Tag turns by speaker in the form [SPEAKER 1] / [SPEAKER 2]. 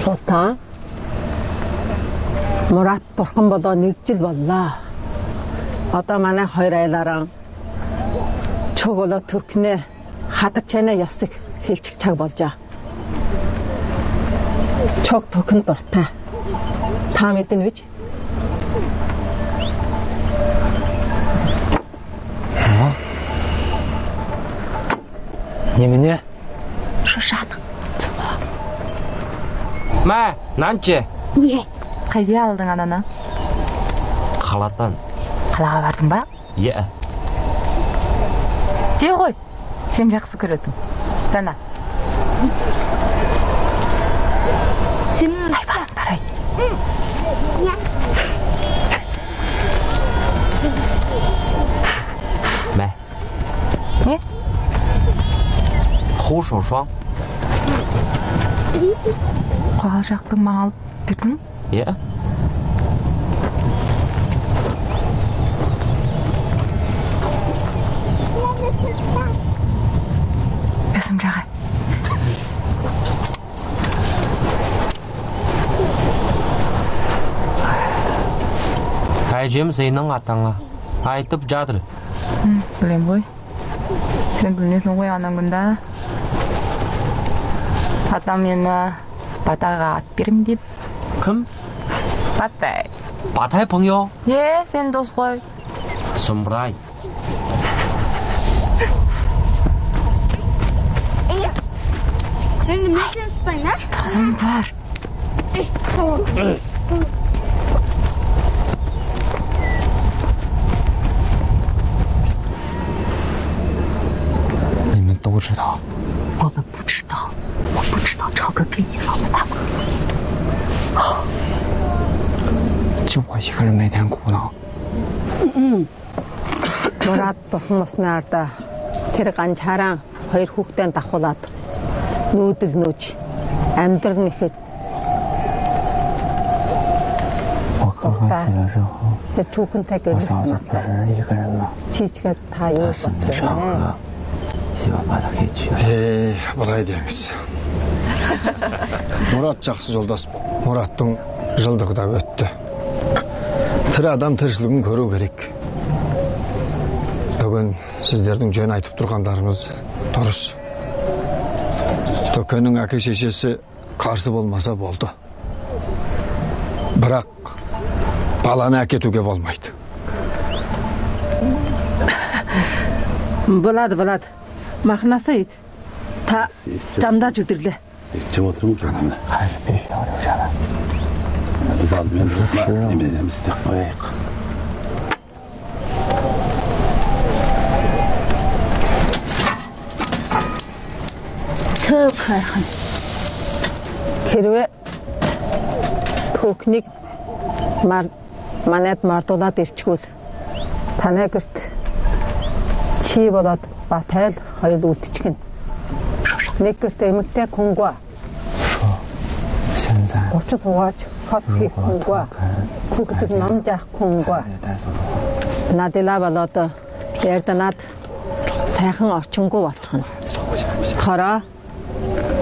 [SPEAKER 1] Султан Мурат бурхан болоо нэг жил боллоо. Одоо манай хоёр айлаараа чөг болоо Түркнээ хадаг чанаа ёсыг хэлчих цаг болжаа. Чөг Түркэн дуртай. Та мэднэ гэж?
[SPEAKER 2] 你们呢？
[SPEAKER 3] 说啥呢？
[SPEAKER 2] 妈，南姐。
[SPEAKER 3] 你қайда алдың ананы?
[SPEAKER 2] Қаладан.
[SPEAKER 3] Қалаға бардың ба?
[SPEAKER 2] Иә.
[SPEAKER 3] Же ғой. Сен жақсы көретін. Дана. Сен айбалың тарай.
[SPEAKER 2] Мә.
[SPEAKER 3] Не?
[SPEAKER 2] 护手霜。
[SPEAKER 3] Қағал жақтың маған алып бердің?
[SPEAKER 2] Иә.
[SPEAKER 3] Өзім жағай.
[SPEAKER 2] Әжем сенің атаңа айтып жатыр.
[SPEAKER 3] Білем ғой. Сен білмесің ғой анан күнда. Атам мені Батайға ат берім деп.
[SPEAKER 2] Кім?
[SPEAKER 3] Батай.
[SPEAKER 2] Батай 朋友?
[SPEAKER 3] Сен дос ғой.
[SPEAKER 2] Сұмырай.
[SPEAKER 4] Енді мен сен ұстайын, а?
[SPEAKER 3] Тазым бар.
[SPEAKER 2] 你们都知道？
[SPEAKER 3] 我们不知道，我不知道超哥给你嫂子打过。
[SPEAKER 2] 就我一个人每天哭闹。
[SPEAKER 1] Мурат босмоснаарда тэр ганчаараа хоёр хүүхдээ дахуулаад нүүдэл нүүж амьдрал нэхэд
[SPEAKER 2] 我哥哥死了之后，
[SPEAKER 1] тэр түүхэнтэй
[SPEAKER 2] 我嫂子
[SPEAKER 1] гэлсэн.
[SPEAKER 2] 不是一个人吗？
[SPEAKER 1] Чичгээд та юу
[SPEAKER 2] 他生的超哥，希望把他给娶了。
[SPEAKER 5] Былай деңіз. Мұрат жақсы жолдас. Мұраттың жылдығы да өтті. Тірі адам тіршілігін көру керек. Бүгін сіздердің жөн айтып тұрғандарыңыз дұрыс. Төкеннің әке шешесі қарсы болмаса болды. Бірақ баланы әкетуге болмайды.
[SPEAKER 1] Болады. Махнасы ит. Та жамдаж өдөрлөө.
[SPEAKER 6] 请我这么说他们，
[SPEAKER 2] 还是必须要留下来。
[SPEAKER 6] 不知道你们说你们是这样。
[SPEAKER 1] Цөөхөн. Хэрвээ түүхнийг манайд мардуулаад ирчихвэл танай гэрт чи болоод Батайл хоёул үлдчихнэ. Нэг гэрт эмэгтэй хүнгүй.
[SPEAKER 2] 说现在
[SPEAKER 1] Учир суугач хот хийх хүнгүй. Хүүхэд ном заах хүнгүй.
[SPEAKER 2] 带走的话，
[SPEAKER 1] Надила болоод ярданаад сайхан орчингүй болчихно. Хороо